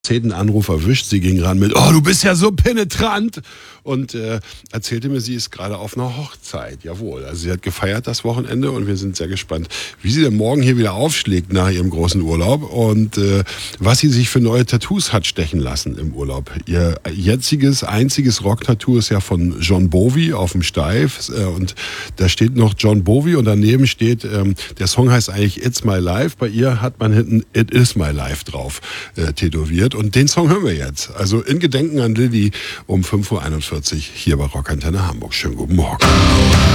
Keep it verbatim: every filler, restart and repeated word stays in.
zehnten Anruf erwischt. Sie ging ran mit, oh, du bist ja so penetrant. Und äh, erzählte mir, sie ist gerade auf einer Hochzeit. Jawohl, also sie hat gefeiert das Wochenende und wir sind sehr gespannt, wie sie denn morgen hier wieder aufschlägt nach ihrem großen Urlaub und äh, was sie sich für neue Tattoos hat stechen lassen im Urlaub. Ihr jetziges, einziges Rock-Tattoo ist ja von John Bowie auf dem Steif äh, und da steht noch John Bowie und daneben steht, ähm, der Song heißt eigentlich It's My Life. Bei ihr hat man hinten It Is My Life drauf äh, tätowiert. Und den Song hören wir jetzt. Also in Gedenken an Lilly um fünf Uhr einundvierzig hier bei Rockantenne Hamburg. Schönen guten Morgen.